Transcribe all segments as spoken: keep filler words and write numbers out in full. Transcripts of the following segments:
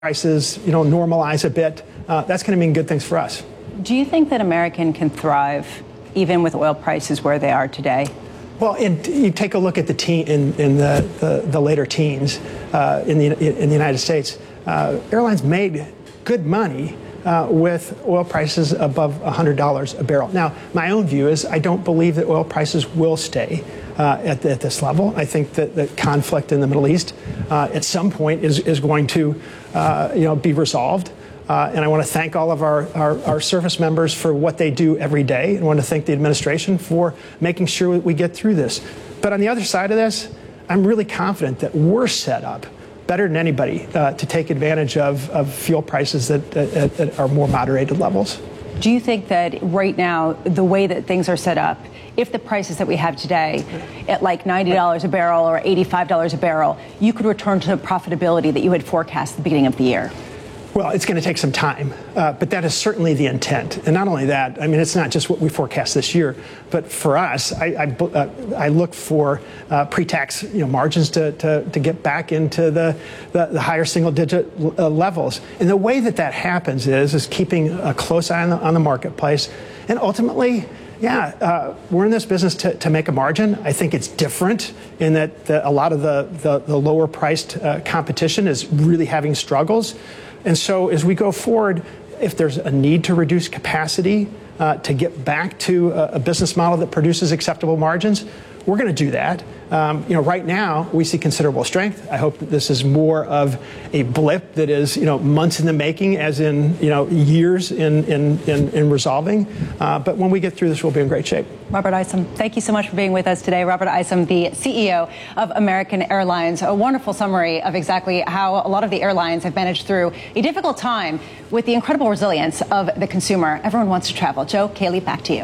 prices, you know, normalize a bit, uh, that's going to mean good things for us. Do you think that American can thrive even with oil prices where they are today? Well, in, you take a look at the teen, in, in the, the, the later teens uh, in, the, in the United States, uh, airlines made good money uh, with oil prices above one hundred dollars a barrel. Now, my own view is I don't believe that oil prices will stay uh, at, at this level. I think that the conflict in the Middle East uh, at some point is, is going to uh, you know, be resolved. Uh, and I want to thank all of our, our, our service members for what they do every day. I want to thank the administration for making sure that we get through this. But on the other side of this, I'm really confident that we're set up better than anybody uh, to take advantage of, of fuel prices that, that, that are more moderated levels. Do you think that right now, the way that things are set up, if the prices that we have today at like ninety dollars a barrel or eighty-five dollars a barrel, you could return to profitability that you had forecast at the beginning of the year? Well, it's going to take some time, uh, but that is certainly the intent. And not only that, I mean, it's not just what we forecast this year, but for us, I, I, uh, I look for uh, pre-tax you know, margins to, to, to get back into the, the, the higher single-digit uh, levels. And the way that that happens is, is keeping a close eye on the, on the marketplace. And ultimately, yeah, uh, we're in this business to, to make a margin. I think it's different in that the, a lot of the, the, the lower-priced uh, competition is really having struggles. And so as we go forward, if there's a need to reduce capacity uh, to get back to a, a business model that produces acceptable margins, we're going to do that. Um, you know, right now we see considerable strength. I hope that this is more of a blip that is, you know, months in the making, as in, you know, years in in in, in resolving. Uh, but when we get through this, we'll be in great shape. Robert Isom, thank you so much for being with us today. Robert Isom, the C E O of American Airlines. A wonderful summary of exactly how a lot of the airlines have managed through a difficult time with the incredible resilience of the consumer. Everyone wants to travel. Joe, Kaylee, back to you.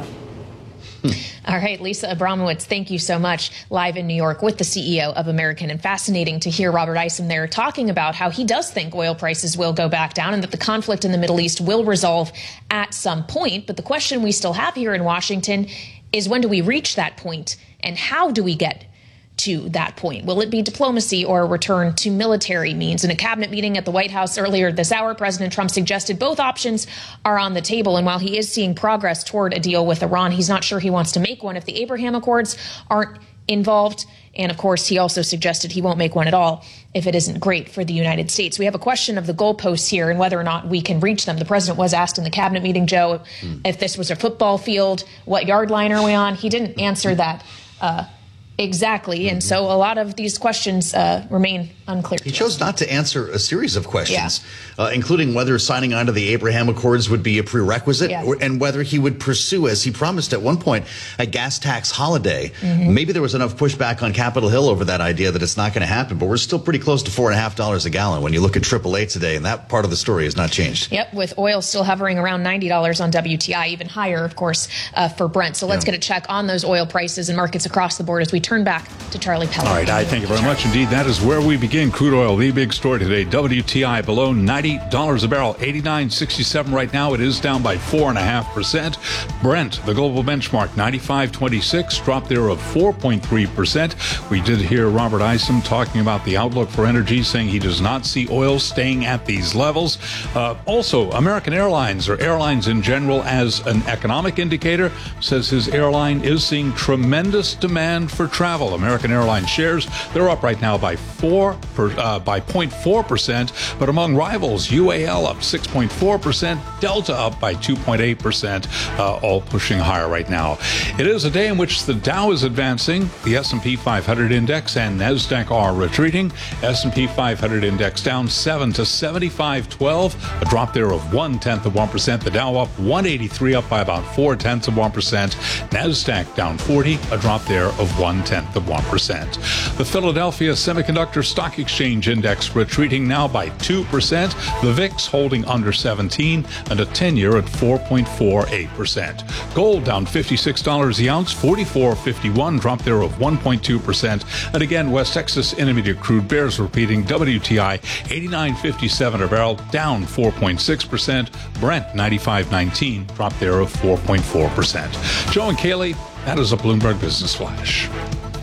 All right, Lisa Abramowitz, thank you so much. Live in New York with the C E O of American. And fascinating to hear Robert Isom there talking about how he does think oil prices will go back down and that the conflict in the Middle East will resolve at some point. But the question we still have here in Washington is, when do we reach that point, and how do we get to that point? Will it be diplomacy or a return to military means? In a cabinet meeting at the White House earlier this hour, President Trump suggested both options are on the table. And while he is seeing progress toward a deal with Iran, he's not sure he wants to make one if the Abraham Accords aren't involved. And of course, he also suggested he won't make one at all if it isn't great for the United States. We have a question of the goalposts here and whether or not we can reach them. The president was asked in the cabinet meeting, Joe, mm. if this was a football field, what yard line are we on? He didn't answer that uh, exactly. And so a lot of these questions uh, remain unclear. He chose not to answer a series of questions, yeah. uh, including whether signing on to the Abraham Accords would be a prerequisite, yeah. or, and whether he would pursue, as he promised at one point, a gas tax holiday. Mm-hmm. Maybe there was enough pushback on Capitol Hill over that idea that it's not going to happen, but we're still pretty close to four and a half dollars a gallon when you look at triple A today, and that part of the story has not changed. Yep, with oil still hovering around ninety dollars on W T I, even higher, of course, uh, for Brent. So let's yeah. get a check on those oil prices and markets across the board as we turn back to Charlie Pellet. All right, I thank you very much indeed. That is where we begin. Crude oil, the big story today. W T I below ninety dollars a barrel, eighty-nine sixty-seven right now. It is down by four point five percent. Brent, the global benchmark, ninety-five twenty-six, drop there of four point three percent. We did hear Robert Isom talking about the outlook for energy, saying he does not see oil staying at these levels. Uh, also, American Airlines, or airlines in general, as an economic indicator, says his airline is seeing tremendous demand for travel. American Airlines shares, they're up right now by four per, uh, by zero point four percent, but among rivals, U A L up six point four percent, Delta up by two point eight percent, uh, all pushing higher right now. It is a day in which the Dow is advancing, the S and P five hundred index and NASDAQ are retreating. S and P five hundred index down seven to seventy-five twelve, a drop there of one-tenth of one percent. The Dow up one eighty-three, up by about four-tenths of one percent. NASDAQ down forty, a drop there of one-tenth of one percent. The Philadelphia Semiconductor Stock Exchange Index retreating now by two percent. The V I X holding under seventeen, and a ten-year at four point four eight percent. Gold down fifty-six dollars the ounce, forty-four fifty-one, drop there of one point two percent. And again, West Texas Intermediate crude bears repeating. W T I eighty-nine fifty-seven a barrel, down four point six percent. Brent ninety-five nineteen, drop there of four point four percent. Joe and Kaylee, that is a Bloomberg Business Flash.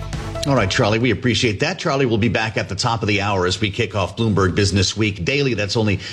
All right, Charlie, we appreciate that. Charlie will be back at the top of the hour as we kick off Bloomberg Business Week Daily. That's only